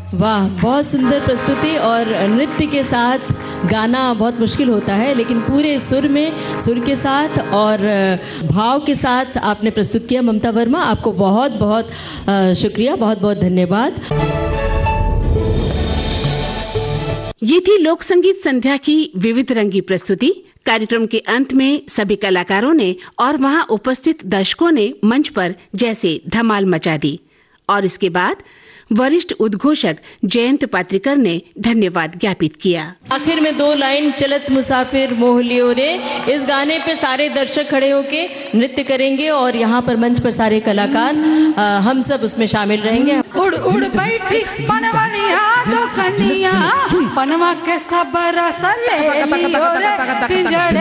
वाह, बहुत सुंदर प्रस्तुति। और नृत्य के साथ गाना बहुत मुश्किल होता है, लेकिन पूरे सुर में, सुर के साथ और भाव के साथ आपने प्रस्तुत किया। ममता वर्मा, आपको बहुत बहुत शुक्रिया, बहुत बहुत धन्यवाद। ये थी लोक संगीत संध्या की विविध रंगी प्रस्तुति। कार्यक्रम के अंत में सभी कलाकारों ने और वहां उपस्थित दर्शकों ने मंच पर जैसे धमाल मचा दी। और इसके बाद वरिष्ठ उद्घोषक जयंत पात्रिकर ने धन्यवाद ज्ञापित किया। आखिर में 2 लाइन चलत मुसाफिर मोह लियो रे, इस गाने पे सारे दर्शक खड़े होके नृत्य करेंगे और यहाँ पर मंच पर सारे कलाकार हम सब उसमें शामिल रहेंगे। उड़ उड़ बैठी बनवनिया दो कन्या, बनवा के सब रस ले लियो रे पिंजड़े